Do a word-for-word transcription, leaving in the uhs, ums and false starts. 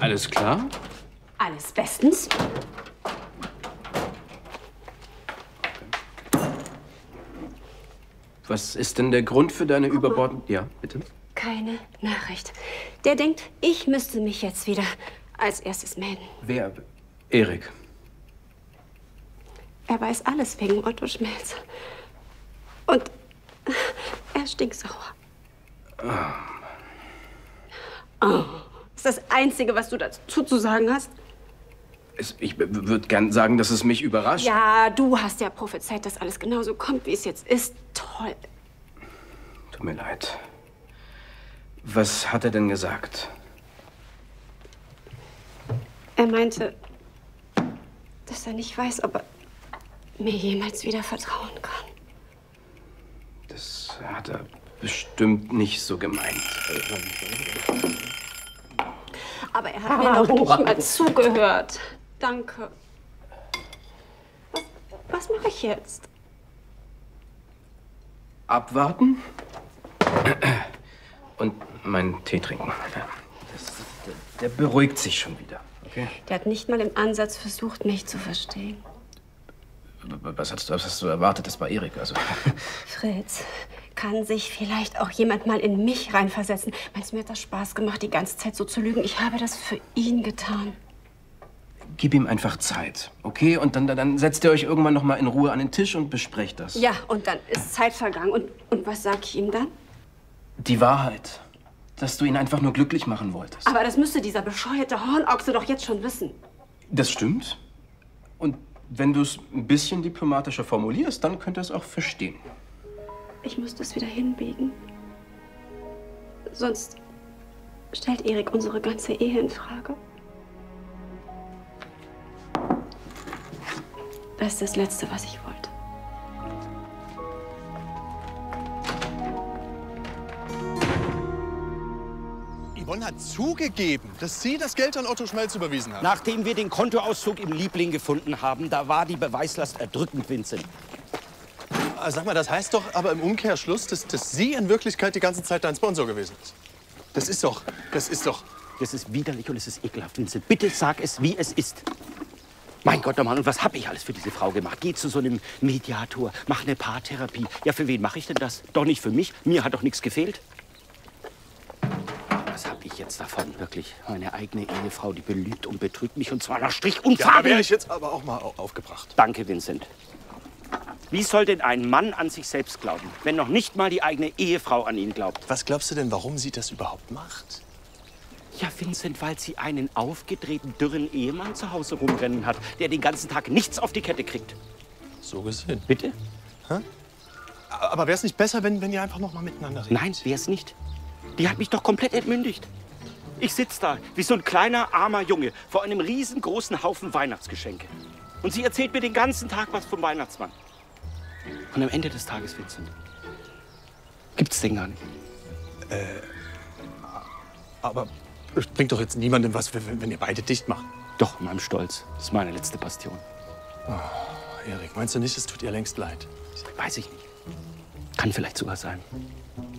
Alles klar? Alles bestens. Was ist denn der Grund für deine überbordende... Ja, bitte? Keine Nachricht. Der denkt, ich müsste mich jetzt wieder als erstes melden. Wer? Erik. Er weiß alles wegen Otto Schmelz. Und er stinksauer. Oh. Oh. Ist das Einzige, was du dazu zu sagen hast? Es, ich würde gern sagen, dass es mich überrascht. Ja, du hast ja prophezeit, dass alles genauso kommt, wie es jetzt ist. Toll. Tut mir leid. Was hat er denn gesagt? Er meinte, dass er nicht weiß, ob er mir jemals wieder vertrauen kann. Das hat er bestimmt nicht so gemeint. Aber er hat mir noch nicht mal zugehört. Danke. Was, was mache ich jetzt? Abwarten und meinen Tee trinken. Das, der, der beruhigt sich schon wieder. Okay? Der hat nicht mal im Ansatz versucht, mich zu verstehen. Was hast du, was hast du erwartet? Das war Erik, also. Fritz, kann sich vielleicht auch jemand mal in mich reinversetzen? Meinst du, mir hat das Spaß gemacht, die ganze Zeit so zu lügen? Ich habe das für ihn getan. Gib ihm einfach Zeit, okay? Und dann, dann setzt ihr euch irgendwann noch mal in Ruhe an den Tisch und besprecht das. Ja, und dann ist Zeit vergangen. Und, und was sag ich ihm dann? Die Wahrheit. Dass du ihn einfach nur glücklich machen wolltest. Aber das müsste dieser bescheuerte Hornochse doch jetzt schon wissen. Das stimmt. Und wenn du es ein bisschen diplomatischer formulierst, dann könnte er es auch verstehen. Ich müsste es wieder hinbiegen. Sonst stellt Erik unsere ganze Ehe in Frage. Das ist das Letzte, was ich wollte. Yvonne hat zugegeben, dass sie das Geld an Otto Schmelz überwiesen hat. Nachdem wir den Kontoauszug im Liebling gefunden haben, da war die Beweislast erdrückend, Vincent. Ah, sag mal, das heißt doch aber im Umkehrschluss, dass, dass sie in Wirklichkeit die ganze Zeit dein Sponsor gewesen ist. Das ist doch, das ist doch... Das ist widerlich und es ist ekelhaft, Vincent. Bitte sag es, wie es ist. Mein Gott, Mann, und was habe ich alles für diese Frau gemacht? Geh zu so einem Mediator, mach eine Paartherapie. Ja, für wen mache ich denn das? Doch nicht für mich. Mir hat doch nichts gefehlt. Was habe ich jetzt davon, wirklich? Meine eigene Ehefrau, die belügt und betrügt mich, und zwar nach Strich und Ja, da Faden. wäre ich jetzt aber auch mal au- aufgebracht. Danke, Vincent. Wie soll denn ein Mann an sich selbst glauben, wenn noch nicht mal die eigene Ehefrau an ihn glaubt? Was glaubst du denn, warum sie das überhaupt macht? Ja, Vincent, weil sie einen aufgedrehten, dürren Ehemann zu Hause rumrennen hat, der den ganzen Tag nichts auf die Kette kriegt. So gesehen. Bitte? Hä? Aber wäre es nicht besser, wenn, wenn ihr einfach noch mal miteinander redet? Nein, wär's nicht. Die hat mich doch komplett entmündigt. Ich sitz da wie so ein kleiner, armer Junge vor einem riesengroßen Haufen Weihnachtsgeschenke. Und sie erzählt mir den ganzen Tag was vom Weihnachtsmann. Und am Ende des Tages, Vincent, gibt's den gar nicht. Äh, aber es bringt doch jetzt niemandem was, wenn, wenn ihr beide dicht macht. Doch, meinem Stolz. Das ist meine letzte Bastion. Oh, Erik, meinst du nicht, es tut ihr längst leid? Weiß ich nicht. Kann vielleicht sogar sein.